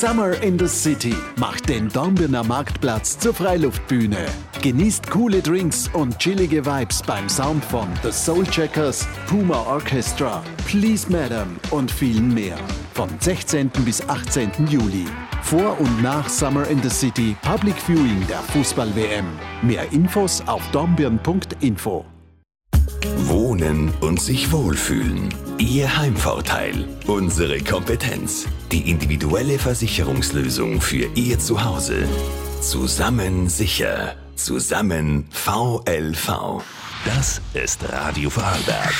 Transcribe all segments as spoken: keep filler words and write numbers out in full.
Summer in the City macht den Dornbirner Marktplatz zur Freiluftbühne. Genießt coole Drinks und chillige Vibes beim Sound von The Soulcheckers, Puma Orchestra, Please Madam und vielen mehr. Vom sechzehnten bis achtzehnten Juli. Vor und nach Summer in the City Public Viewing der Fußball-W M. Mehr Infos auf dornbirn punkt info. Wohnen und sich wohlfühlen. Ihr Heimvorteil. Unsere Kompetenz. Die individuelle Versicherungslösung für Ihr Zuhause. Zusammen sicher. Zusammen V L V. Das ist Radio Vorarlberg.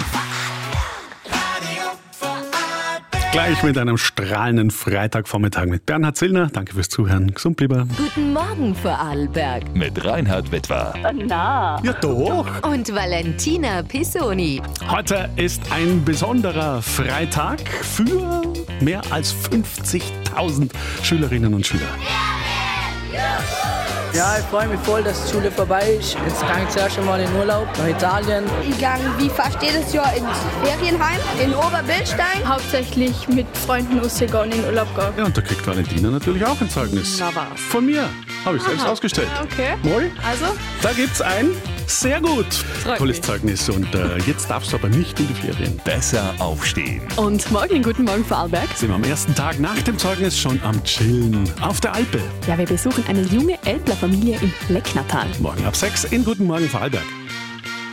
Gleich mit einem strahlenden Freitagvormittag mit Bernhard Zillner. Danke fürs Zuhören. Gesund bleiben. Guten Morgen, Vorarlberg. Mit Reinhard Witwer. Na. Ja, doch. Und Valentina Pisoni. Heute ist ein besonderer Freitag für mehr als fünfzigtausend Schülerinnen und Schüler. Ja, ich freue mich voll, dass die Schule vorbei ist. Jetzt gehe ich zuerst einmal in Urlaub nach Italien. Ich gehe wie fast jedes Jahr ins Ferienheim in Oberbildstein. Hauptsächlich mit Freunden ausgehen und in Urlaub gehen. Ja, und da kriegt Valentina natürlich auch ein Zeugnis. Na was? Von mir. Habe ich selbst ausgestellt. Okay. Wohl? Also? Da gibt's ein sehr gut. Freut Tolles mich. Zeugnis. Und äh, jetzt darfst du aber nicht in die Ferien. Besser aufstehen. Und morgen, guten Morgen Vorarlberg. Sind wir am ersten Tag nach dem Zeugnis schon am Chillen auf der Alpe. Ja, wir besuchen eine junge Elbler Familie im Lecknertal. Morgen ab sechs in Guten Morgen Vorarlberg.